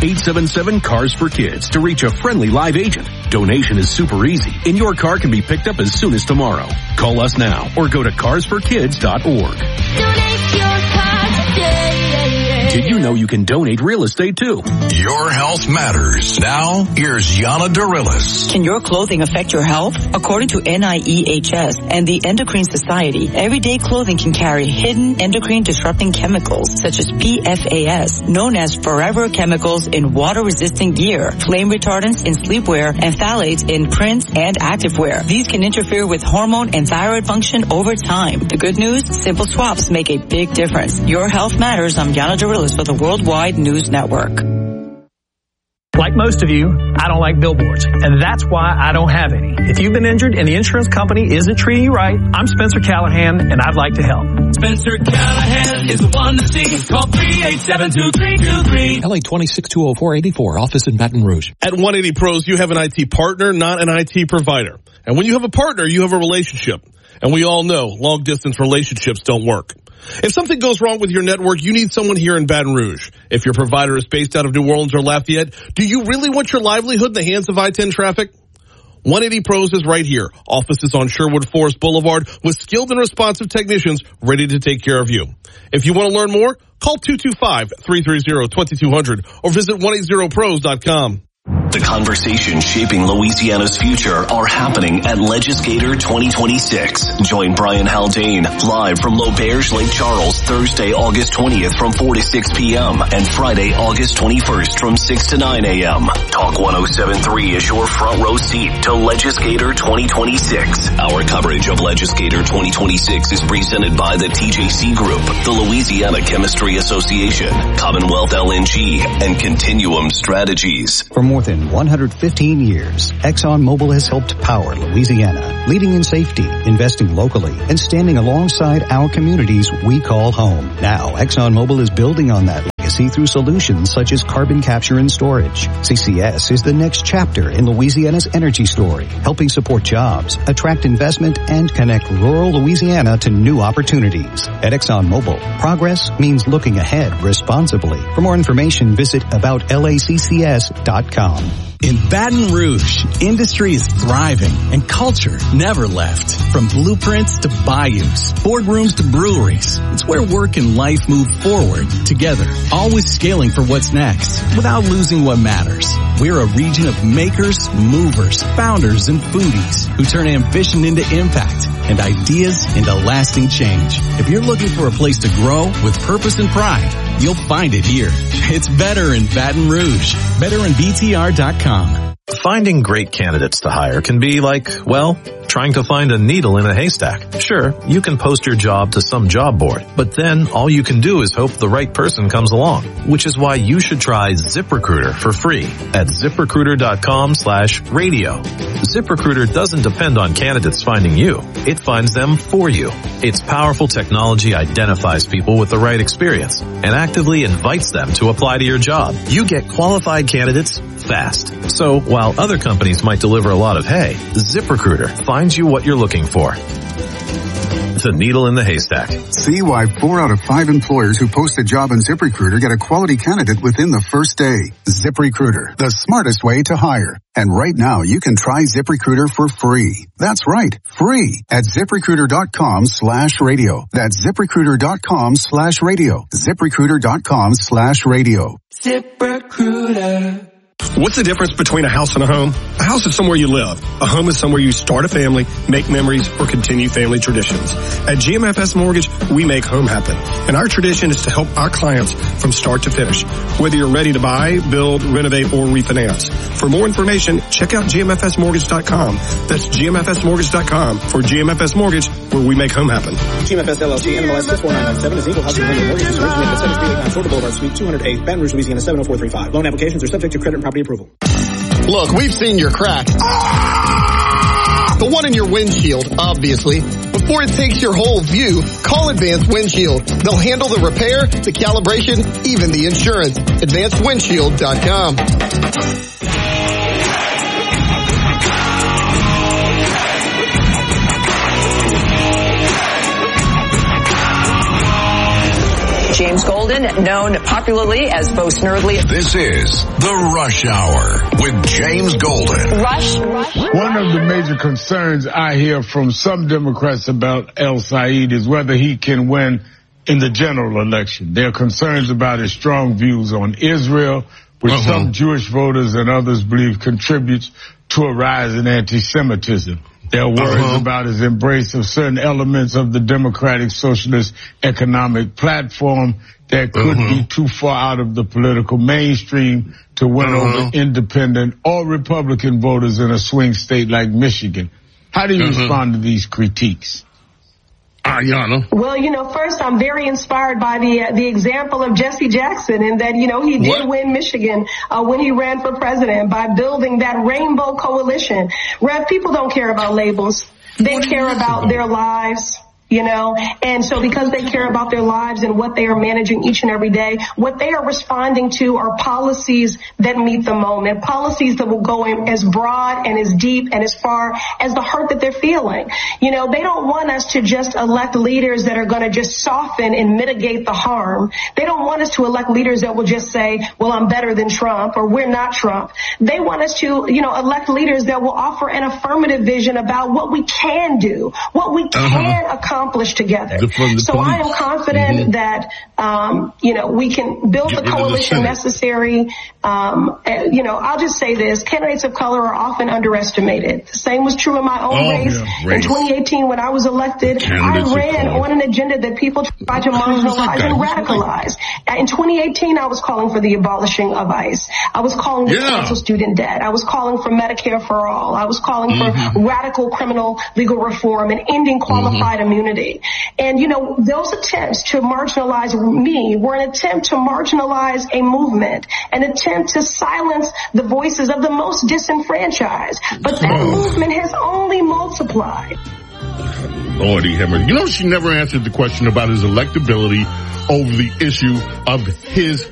877-CARS-FOR-KIDS to reach a friendly live agent. Donation is super easy, and your car can be picked up as soon as tomorrow. Call us now or go to carsforkids.org. Donate your car today. Did you know you can donate real estate too? Your health matters. Now, here's Yana Dorilis. Can your clothing affect your health? According to NIEHS and the Endocrine Society, everyday clothing can carry hidden endocrine-disrupting chemicals such as PFAS, known as forever chemicals in water-resistant gear, flame retardants in sleepwear, and phthalates in prints and activewear. These can interfere with hormone and thyroid function over time. The good news? Simple swaps make a big difference. Your health matters. I'm Yana Dorilis for the Worldwide News Network. Like most of you, I don't like billboards, and that's why I don't have any. If you've been injured and the insurance company isn't treating you right, I'm Spencer Callahan, and I'd like to help. Spencer Callahan is the one to see. Call 387-2323. LA 2620484, office in Baton Rouge. At 180 Pros, you have an IT partner, not an IT provider. And when you have a partner, you have a relationship. And we all know long-distance relationships don't work. If something goes wrong with your network, you need someone here in Baton Rouge. If your provider is based out of New Orleans or Lafayette, do you really want your livelihood in the hands of I-10 traffic? 180 Pros is right here. Office is on Sherwood Forest Boulevard with skilled and responsive technicians ready to take care of you. If you want to learn more, call 225-330-2200 or visit 180pros.com. The conversations shaping Louisiana's future are happening at Legislator 2026. Join Brian Haldane live from L'Auberge Lake Charles Thursday, August 20th from 4 to 6 p.m. and Friday, August 21st from 6 to 9 a.m. Talk 107.3 is your front row seat to Legislator 2026. Our coverage of Legislator 2026 is presented by the TJC Group, the Louisiana Chemistry Association, Commonwealth LNG, and Continuum Strategies. For more than 115 years, ExxonMobil has helped power Louisiana, leading in safety, investing locally, and standing alongside our communities we call home. Now, ExxonMobil is building on that legacy through solutions such as carbon capture and storage. CCS is the next chapter in Louisiana's energy story, helping support jobs, attract investment, and connect rural Louisiana to new opportunities. At ExxonMobil, progress means looking ahead responsibly. For more information, visit aboutlaccs.com. In Baton Rouge, industry is thriving and culture never left. From blueprints to bayous, boardrooms to breweries, it's where work and life move forward together, always scaling for what's next without losing what matters. We're a region of makers, movers, founders, and foodies who turn ambition into impact and ideas into lasting change. If you're looking for a place to grow with purpose and pride, you'll find it here. It's better in Baton Rouge. BetterInBTR.com. Finding great candidates to hire can be like, well, trying to find a needle in a haystack. Sure, you can post your job to some job board, but then all you can do is hope the right person comes along, which is why you should try ZipRecruiter for free at ZipRecruiter.com/radio. ZipRecruiter doesn't depend on candidates finding you. It finds them for you. Its powerful technology identifies people with the right experience and actively invites them to apply to your job. You get qualified candidates fast. So while other companies might deliver a lot of hay, ZipRecruiter finds you what you're looking for. The needle in the haystack. See why 4 out of 5 employers who post a job on ZipRecruiter get a quality candidate within the first day. ZipRecruiter, the smartest way to hire. And right now, you can try ZipRecruiter for free. That's right, free at ZipRecruiter.com/radio. That's ZipRecruiter.com/radio. ZipRecruiter.com/radio. ZipRecruiter. What's the difference between a house and a home? A house is somewhere you live. A home is somewhere you start a family, make memories, or continue family traditions. At GMFS Mortgage, we make home happen. And our tradition is to help our clients from start to finish. Whether you're ready to buy, build, renovate, or refinance. For more information, check out GMFSmortgage.com. That's GMFSmortgage.com. For GMFS Mortgage, where we make home happen. GMFS LLC, NMLS 64997 is equal housing lender mortgages originated at 7389 Florida Boulevard, Suite 208, Baton Rouge, Louisiana 70435. Loan applications are subject to credit and property approval. Look, we've seen your crack. The one in your windshield, obviously. Before it takes your whole view, call Advanced Windshield. They'll handle the repair, the calibration, even the insurance. AdvancedWindshield.com. James Golden, known popularly as Bo Snerdley. This is The Rush Hour with James Golden. Rush. One of the major concerns I hear from some Democrats about El Said is whether he can win in the general election. There are concerns about his strong views on Israel, which some Jewish voters and others believe contributes to a rise in anti-Semitism. There are worries about his embrace of certain elements of the Democratic Socialist economic platform that could be too far out of the political mainstream to win over independent or Republican voters in a swing state like Michigan. How do you respond to these critiques? Ayanna. Well, first, I'm very inspired by the example of Jesse Jackson, and that, he did win Michigan when he ran for president by building that rainbow coalition. Rev, people don't care about labels. They care about their lives. And so because they care about their lives and what they are managing each and every day, what they are responding to are policies that meet the moment, policies that will go in as broad and as deep and as far as the hurt that they're feeling. They don't want us to just elect leaders that are going to just soften and mitigate the harm. They don't want us to elect leaders that will just say, well, I'm better than Trump or we're not Trump. They want us to, elect leaders that will offer an affirmative vision about what we can do, what we can accomplish together. So I am confident that, we can build the coalition necessary. I'll just say this. Candidates of color are often underestimated. The same was true in my own race. In 2018, when I was elected, I ran on an agenda that people tried to marginalize and radicalize. In 2018, I was calling for the abolishing of ICE. I was calling to cancel student debt. I was calling for Medicare for all. I was calling for radical criminal legal reform and ending qualified immunity. And, those attempts to marginalize me were an attempt to marginalize a movement, an attempt to silence the voices of the most disenfranchised. But that movement has only multiplied. Lordy Hammer. She never answered the question about his electability over the issue of his